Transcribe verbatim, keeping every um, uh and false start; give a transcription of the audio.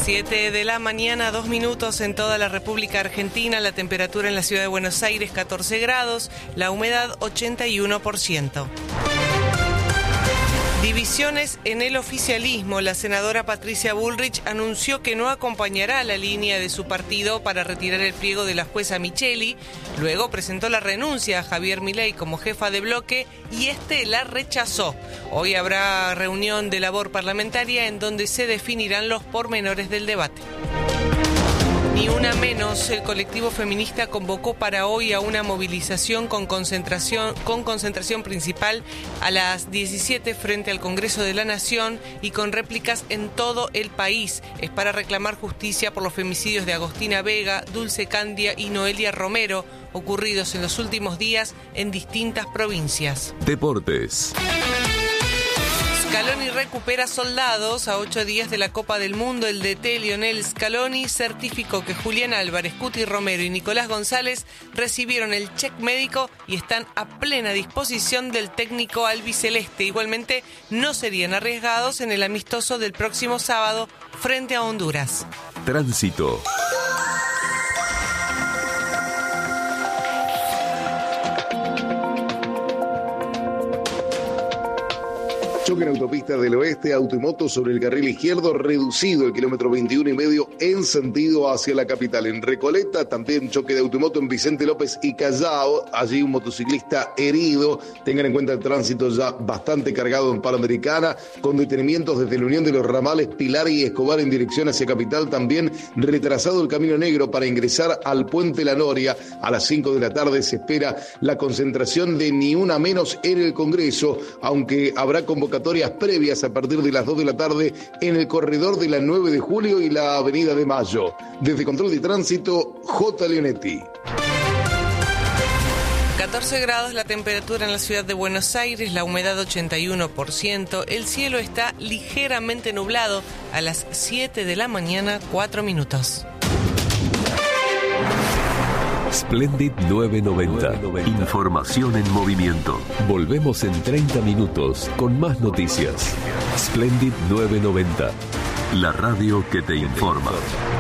siete de la mañana, dos minutos en toda la República Argentina. La temperatura en la ciudad de Buenos Aires, catorce grados. La humedad, ochenta y uno por ciento. Divisiones en el oficialismo. La senadora Patricia Bullrich anunció que no acompañará la línea de su partido para retirar el pliego de la jueza Micheli. Luego presentó la renuncia a Javier Milei como jefa de bloque y este la rechazó. Hoy habrá reunión de labor parlamentaria en donde se definirán los pormenores del debate. Ni una menos, el colectivo feminista convocó para hoy a una movilización con concentración, con concentración principal a las diecisiete frente al Congreso de la Nación y con réplicas en todo el país. Es para reclamar justicia por los femicidios de Agostina Vega, Dulce Candia y Noelia Romero, ocurridos en los últimos días en distintas provincias. Deportes. Scaloni recupera soldados. A ocho días de la Copa del Mundo, el D T Lionel Scaloni certificó que Julián Álvarez, Cuti Romero y Nicolás González recibieron el check médico y están a plena disposición del técnico albiceleste. Igualmente, no serían arriesgados en el amistoso del próximo sábado frente a Honduras. Tránsito. Choque en autopista del oeste, auto y moto sobre el carril izquierdo, reducido el kilómetro veintiuno y medio en sentido hacia la capital. En Recoleta, también choque de auto y moto en Vicente López y Callao, allí un motociclista herido. Tengan en cuenta el tránsito ya bastante cargado en Panamericana, con detenimientos desde la unión de los ramales Pilar y Escobar en dirección hacia capital. También retrasado el Camino Negro para ingresar al Puente La Noria. A las cinco de la tarde se espera la concentración de Ni Una Menos en el Congreso, aunque habrá convocatorias previas a partir de las dos de la tarde en el corredor de la nueve de julio y la avenida de Mayo. Desde Control de Tránsito, J. Leonetti. catorce grados la temperatura en la ciudad de Buenos Aires, la humedad ochenta y uno por ciento, el cielo está ligeramente nublado a las siete de la mañana, cuatro minutos. Splendid nueve noventa. Información en movimiento. Volvemos en treinta minutos con más noticias. Splendid nueve noventa. La radio que te informa.